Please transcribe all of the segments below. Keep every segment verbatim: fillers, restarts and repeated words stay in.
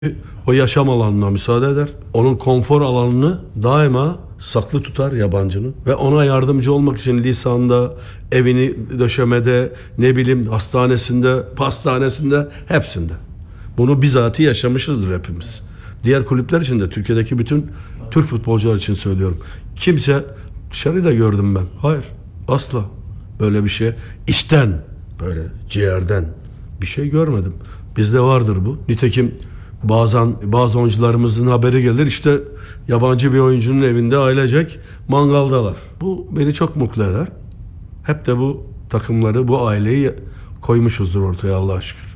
O yaşam alanına müsaade eder. Onun konfor alanını daima saklı tutar yabancının. Ve ona yardımcı olmak için lisanda, evini döşemede, ne bileyim hastanesinde, pastanesinde, hepsinde. Bunu bizatihi yaşamışızdır hepimiz. Diğer kulüpler için de, Türkiye'deki bütün Türk futbolcular için söylüyorum. Kimse, dışarıyı da gördüm ben. Hayır, asla böyle bir şey. İçten, böyle ciğerden bir şey görmedim. Bizde vardır bu. Nitekim bazen bazı oyuncularımızın haberi gelir, işte yabancı bir oyuncunun evinde ailecek mangaldalar. Bu beni çok mutlu eder. Hep de bu takımları, bu aileyi koymuşuzdur ortaya Allah'a şükür.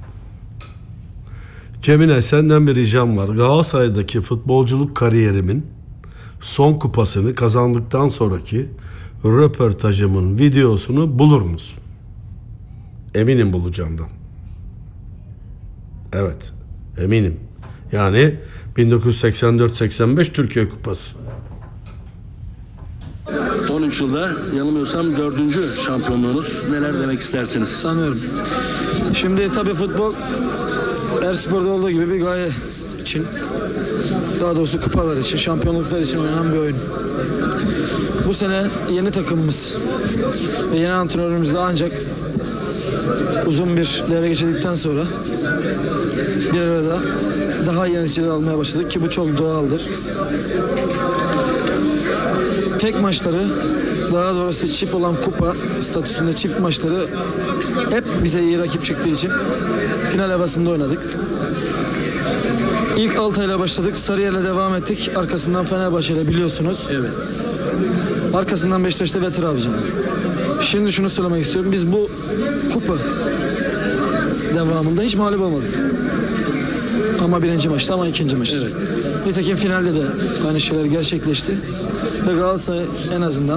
Cemile, senden bir ricam var. Galatasaray'daki futbolculuk kariyerimin son kupasını kazandıktan sonraki röportajımın videosunu bulur musun? Eminim bulacağımdan. Evet, eminim. Yani bin dokuz yüz seksen dört seksen beş Türkiye Kupası. on üç yılda yanılmıyorsam dördüncü şampiyonluğunuz. Neler demek istersiniz? Sanıyorum. Şimdi tabii futbol her sporda olduğu gibi bir gaye için, daha doğrusu kupalar için, şampiyonluklar için oynanan bir oyun. Bu sene yeni takımımız ve yeni antrenörümüzle ancak uzun bir devre geçirdikten sonra bir arada daha iyi neticeler almaya başladık ki bu çok doğaldır. Tek maçları, daha doğrusu çift olan kupa statüsünde çift maçları hep bize iyi rakip çıktığı için final havasında oynadık. İlk Altay'la başladık, Sarıyer'le devam ettik. Arkasından Fenerbahçe'yle, biliyorsunuz. Evet. Arkasından Beşiktaş'ta ve Trabzon. Şimdi şunu söylemek istiyorum. Biz bu kupa devamında hiç mağlup olmadık. Ama birinci maçta, ama ikinci maçta. Evet. Nitekim finalde de aynı şeyler gerçekleşti. Ve Galatasaray en azından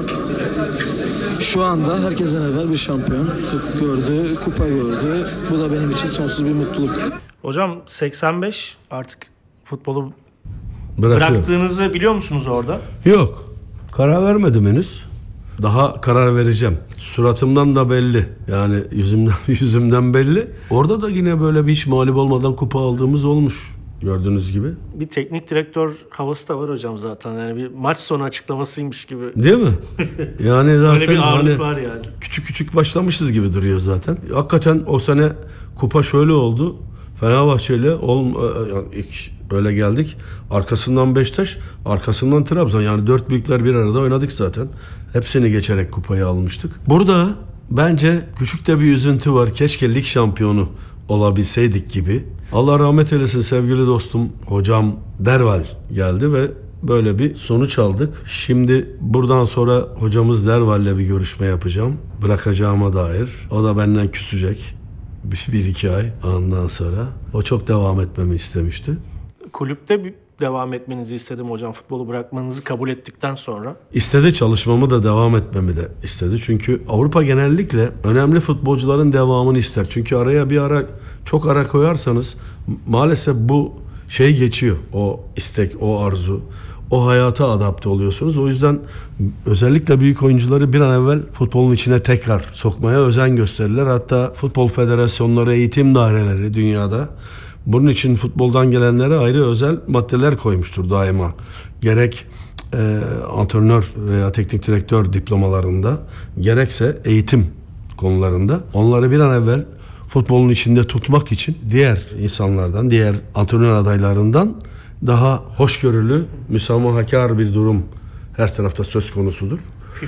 şu anda herkesten evvel bir şampiyon gördü, kupa gördü. Bu da benim için sonsuz bir mutluluk. Hocam seksen beş artık futbolu Bırakıyorum. bıraktığınızı biliyor musunuz orada? Yok. Karar vermedim henüz. Daha karar vereceğim. Suratımdan da belli. Yani yüzümden yüzümden belli. Orada da yine böyle bir hiç mağlup olmadan kupa aldığımız olmuş. Gördüğünüz gibi. Bir teknik direktör havası da var hocam zaten. Yani bir maç sonu açıklamasıymış gibi. Değil mi? Yani zaten Öyle bir ağırlık hani var yani. küçük küçük başlamışız gibi duruyor zaten. Hakikaten o sene kupa şöyle oldu. Fenerbahçe'yle ol, yani ilk öyle geldik. Arkasından Beşiktaş, arkasından Trabzon. Yani dört büyükler bir arada oynadık zaten. Hepsini geçerek kupayı almıştık. Burada bence küçük de bir üzüntü var. Keşke lig şampiyonu olabilseydik gibi. Allah rahmet eylesin sevgili dostum, hocam Derval geldi ve böyle bir sonuç aldık. Şimdi buradan sonra hocamız Derval'le bir görüşme yapacağım. Bırakacağıma dair. O da benden küsecek. Bir, bir iki ay ondan sonra. O çok devam etmemi istemişti. Kulüpte bir devam etmenizi istedim hocam. Futbolu bırakmanızı kabul ettikten sonra. İstedi, çalışmamı da devam etmemi de istedi. Çünkü Avrupa genellikle önemli futbolcuların devamını ister. Çünkü araya bir ara, çok ara koyarsanız maalesef bu şey geçiyor. O istek, o arzu, o hayata adapte oluyorsunuz. O yüzden özellikle büyük oyuncuları bir an evvel futbolun içine tekrar sokmaya özen gösterirler. Hatta futbol federasyonları, eğitim daireleri dünyada bunun için futboldan gelenlere ayrı özel maddeler koymuştur daima. Gerek e, antrenör veya teknik direktör diplomalarında, gerekse eğitim konularında onları bir an evvel futbolun içinde tutmak için diğer insanlardan, diğer antrenör adaylarından daha hoşgörülü, müsamahakar bir durum her tarafta söz konusudur.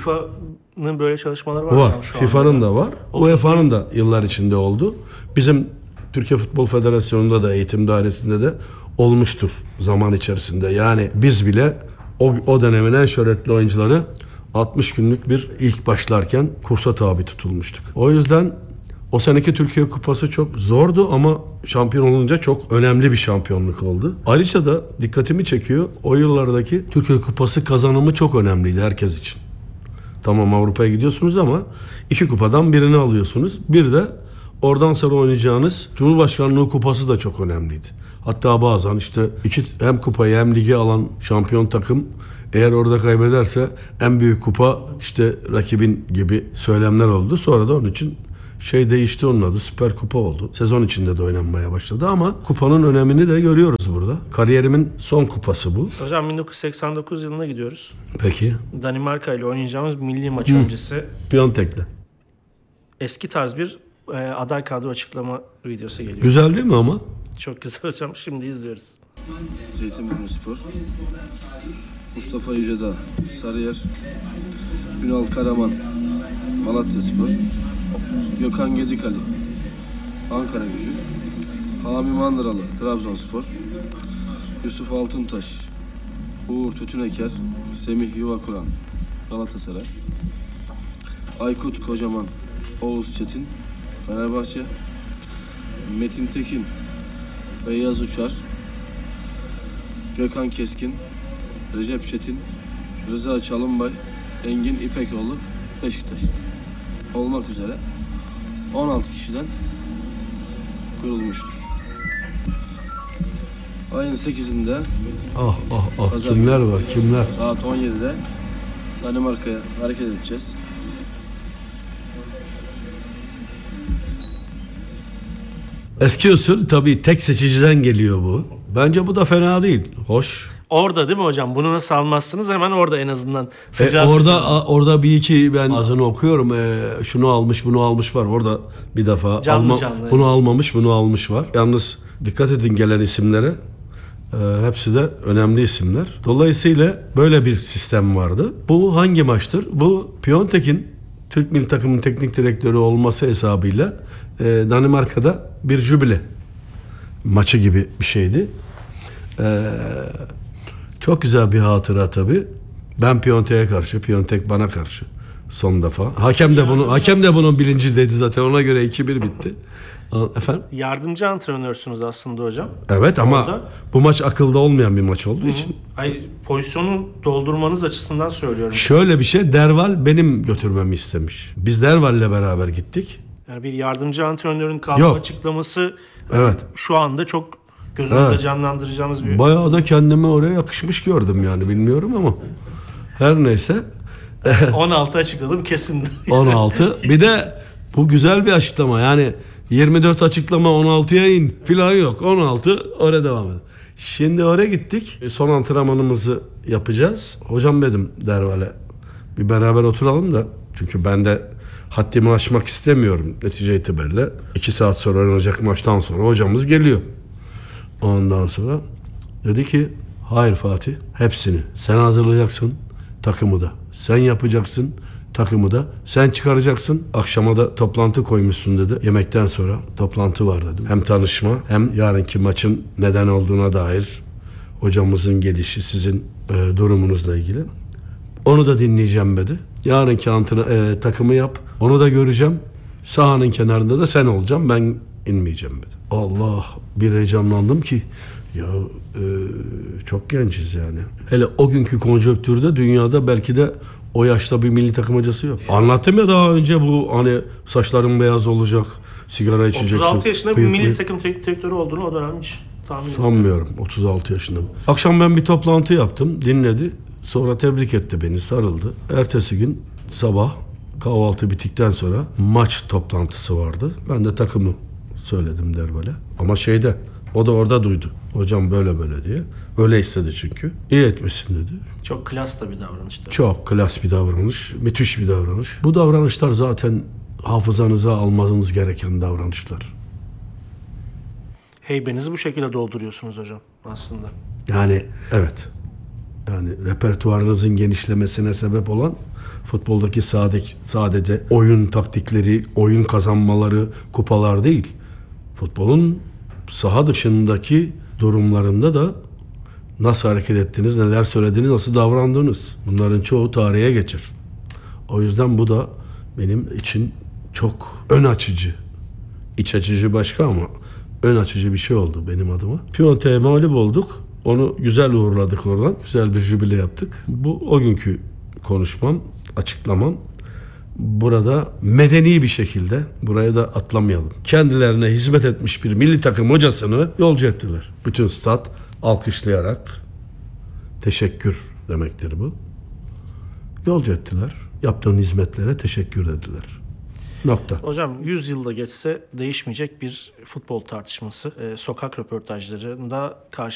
FIFA'nın böyle çalışmaları var, Var. hocam şu FIFA'nın anda. da var. U E F A'nın da yıllar içinde oldu. Bizim Türkiye Futbol Federasyonu'nda da, eğitim dairesinde de olmuştur zaman içerisinde. Yani biz bile o, o dönemin en şöhretli oyuncuları altmış günlük bir ilk başlarken kursa tabi tutulmuştuk. O yüzden o seneki Türkiye Kupası çok zordu ama şampiyon olunca çok önemli bir şampiyonluk oldu. Ayrıca da dikkatimi çekiyor, o yıllardaki Türkiye Kupası kazanımı çok önemliydi herkes için. Tamam, Avrupa'ya gidiyorsunuz ama iki kupadan birini alıyorsunuz. Bir de oradan sonra oynayacağınız Cumhurbaşkanlığı kupası da çok önemliydi. Hatta bazen işte iki, hem kupayı hem ligi alan şampiyon takım eğer orada kaybederse en büyük kupa işte rakibin gibi söylemler oldu. Sonra da onun için şey değişti, onun adı Süper Kupa oldu. Sezon içinde de oynanmaya başladı ama kupanın önemini de görüyoruz burada. Kariyerimin son kupası bu. Hocam bin dokuz yüz seksen dokuz yılına gidiyoruz. Peki. Danimarka ile oynayacağımız milli maç öncesi Piontek'le. eski tarz bir e, aday kadro açıklama videosu geliyor. Güzel değil mi ama? Çok güzel hocam. Şimdi izliyoruz. Zeytinburnuspor, Mustafa Yücedağ, Sarıyer, Ünal Karaman, Malatyaspor, Gökhan Gedikali, Ankaragücü, Hami Mandıralı, Trabzonspor, Yusuf Altıntaş, Uğur Tütüneker, Semih Yuvakuran, Galatasaray, Aykut Kocaman, Oğuz Çetin, Fenerbahçe, Metin Tekin, Feyyaz Uçar, Gökhan Keskin, Recep Çetin, Rıza Çalınbay, Engin İpekoğlu, Beşiktaş olmak üzere on altı kişiden kurulmuştur. Ayın sekizinde Ah ah ah, Pazar kimler var kimler? saat on yedide Danimarka'ya hareket edeceğiz. Eski usul tabii tek seçiciden geliyor bu. Bence bu da fena değil. Hoş. Orada değil mi hocam? Bunu nasıl almazsınız? Hemen orada en azından. E, Sıcağı orada sıcağı. a- orada bir iki ben azını okuyorum. E, şunu almış, bunu almış var. Orada bir defa Canlı canlı, bunu evet. almamış, bunu almış var. Yalnız dikkat edin gelen isimlere. E, hepsi de önemli isimler. Dolayısıyla böyle bir sistem vardı. Bu hangi maçtır? Bu Piontek'in Türk milli takımın teknik direktörü olması hesabıyla e, Danimarka'da bir jübile maçı gibi bir şeydi. Eee Çok güzel bir hatıra tabii. Ben Piontek'e karşı, Piontek bana karşı son defa. Hakem de bunu, hakem de bunun bilinci dedi zaten. Ona göre iki bir bitti. Efendim? Yardımcı antrenörsünüz aslında hocam. Evet ama Orada- bu maç akılda olmayan bir maç olduğu için. Hayır, pozisyonu doldurmanız açısından söylüyorum. Şöyle bir şey, Derval benim götürmemi istemiş. Biz Derval'le beraber gittik. Yani bir yardımcı antrenörün kadro Yok. açıklaması Evet. şu anda çok gözümüzde Evet. canlandıracağımız bir... Bayağı da kendimi oraya yakışmış gördüm yani, bilmiyorum ama. Her neyse. on altı açıkladım kesin. on altı. Bir de bu güzel bir açıklama. Yani yirmi dört açıklama on altıya in filan yok. on altı oraya devam edin. Şimdi oraya gittik. Son antrenmanımızı yapacağız. Hocam dedim Derval'e, bir beraber oturalım da. Çünkü ben de haddimi aşmak istemiyorum netice itibariyle. iki saat sonra oynanacak maçtan sonra hocamız geliyor. Ondan sonra dedi ki hayır Fatih, hepsini sen hazırlayacaksın, takımı da sen yapacaksın, takımı da sen çıkaracaksın. Akşama da toplantı koymuşsun dedi. Yemekten sonra toplantı var dedim. Hem tanışma hem yarınki maçın neden olduğuna dair hocamızın gelişi, sizin e, durumunuzla ilgili. Onu da dinleyeceğim dedi. Yarınki antına, e, takımı yap. Onu da göreceğim. Sahanın kenarında da sen olacaksın. Ben inmeyeceğim dedi. Allah, bir heyecanlandım ki ya e, çok genciz yani. Hele o günkü konjonktürde dünyada belki de o yaşta bir milli takım hocası yok. Anlattım ya daha önce, bu hani saçların beyaz olacak, sigara içeceksin. otuz altı yaşında bir Bıyık- milli bıyık- takım teknik direktörü olduğunu o dönem hiç tahmin etmiyorum. Sanmıyorum, otuz altı yaşında. Akşam ben bir toplantı yaptım, dinledi. Sonra tebrik etti beni, sarıldı. Ertesi gün sabah kahvaltı bittikten sonra maç toplantısı vardı. Ben de takımı söyledim Derval'e. Ama şeyde, o da orada duydu. Hocam böyle böyle diye. Öyle istedi çünkü. İyi etmişsin dedi. Çok klas da bir davranıştı. Çok klas bir davranış, müthiş bir davranış. Bu davranışlar zaten hafızanıza almanız gereken davranışlar. Heybenizi bu şekilde dolduruyorsunuz hocam aslında. Yani evet. Yani repertuarınızın genişlemesine sebep olan futboldaki sadece, sadece oyun taktikleri, oyun kazanmaları, kupalar değil. Futbolun saha dışındaki durumlarında da nasıl hareket ettiniz, neler söylediniz, nasıl davrandınız. Bunların çoğu tarihe geçer. O yüzden bu da benim için çok ön açıcı. İç açıcı başka ama ön açıcı bir şey oldu benim adıma. Piontek'e mağlup olduk. Onu güzel uğurladık oradan. Güzel bir jübile yaptık. Bu o günkü konuşmam, açıklamam. Burada medeni bir şekilde, buraya da atlamayalım, kendilerine hizmet etmiş bir milli takım hocasını yolcu ettiler. Bütün stat alkışlayarak, teşekkür demektir bu, yolcu ettiler. Yaptığın hizmetlere teşekkür dediler. Nokta. Hocam yüz yılda geçse değişmeyecek bir futbol tartışması. Ee, sokak röportajlarında karşı